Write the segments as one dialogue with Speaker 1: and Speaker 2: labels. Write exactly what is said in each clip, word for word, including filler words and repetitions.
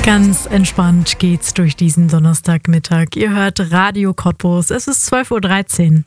Speaker 1: Ganz entspannt geht's durch diesen Donnerstagmittag. Ihr hört Radio Cottbus. Es ist zwölf Uhr dreizehn.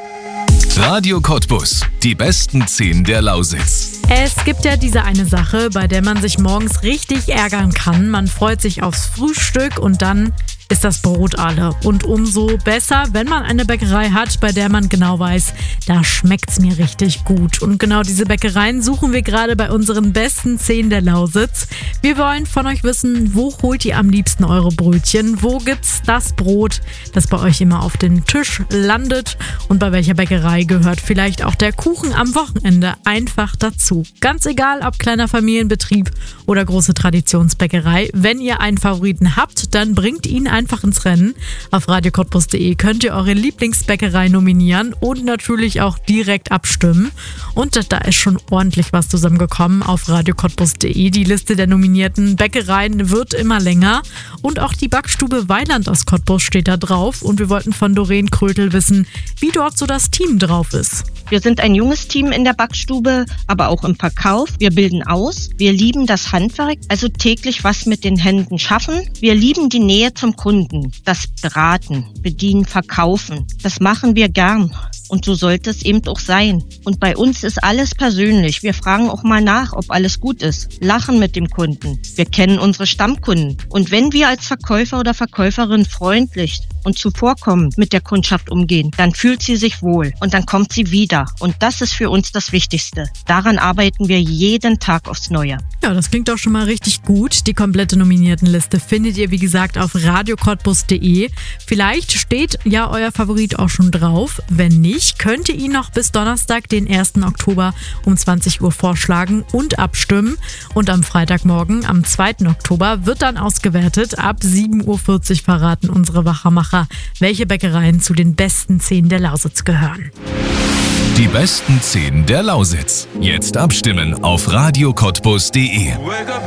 Speaker 2: Radio Cottbus. Die besten zehn der Lausitz.
Speaker 1: Es gibt ja diese eine Sache, bei der man sich morgens richtig ärgern kann. Man freut sich aufs Frühstück und dann ist das Brot alle. Und umso besser, wenn man eine Bäckerei hat, bei der man genau weiß, da schmeckt's mir richtig gut. Und genau diese Bäckereien suchen wir gerade bei unseren besten zehn der Lausitz. Wir wollen von euch wissen, wo holt ihr am liebsten eure Brötchen? Wo gibt's das Brot, das bei euch immer auf den Tisch landet? Und bei welcher Bäckerei gehört vielleicht auch der Kuchen am Wochenende einfach dazu? Ganz egal, ob kleiner Familienbetrieb oder große Traditionsbäckerei. Wenn ihr einen Favoriten habt, dann bringt ihn einfach ins Rennen. Auf radio cottbus punkt de könnt ihr eure Lieblingsbäckerei nominieren und natürlich auch direkt abstimmen. Und da ist schon ordentlich was zusammengekommen auf radio cottbus punkt de. Die Liste der nominierten Bäckereien wird immer länger. Und auch die Backstube Weiland aus Cottbus steht da drauf. Und wir wollten von Doreen Krötel wissen, wie dort so das Team drauf ist.
Speaker 3: Wir sind ein junges Team in der Backstube, aber auch im Verkauf. Wir bilden aus. Wir lieben das Handwerk, also täglich was mit den Händen schaffen. Wir lieben die Nähe zum Kunden, das Beraten, Bedienen, Verkaufen. Das machen wir gern. Und so sollte es eben auch sein. Und bei uns ist alles persönlich. Wir fragen auch mal nach, ob alles gut ist. Lachen mit dem Kunden. Wir kennen unsere Stammkunden. Und wenn wir als Verkäufer oder Verkäuferin freundlich und zuvorkommend mit der Kundschaft umgehen, dann fühlt sie sich wohl und dann kommt sie wieder. Und das ist für uns das Wichtigste. Daran arbeiten wir jeden Tag aufs Neue.
Speaker 1: Ja, das klingt doch schon mal richtig gut. Die komplette Nominiertenliste findet ihr, wie gesagt, auf radio cottbus punkt de. Vielleicht steht ja euer Favorit auch schon drauf. Wenn nicht, könnt ihr ihn noch bis Donnerstag, den ersten Oktober um zwanzig Uhr vorschlagen und abstimmen. Und am Freitagmorgen, am zweiten Oktober, wird dann ausgewertet. Ab sieben Uhr vierzig verraten unsere Wachermacher, welche Bäckereien zu den besten zehn der Lausitz gehören.
Speaker 2: Die besten zehn der Lausitz. Jetzt abstimmen auf radio cottbus punkt de.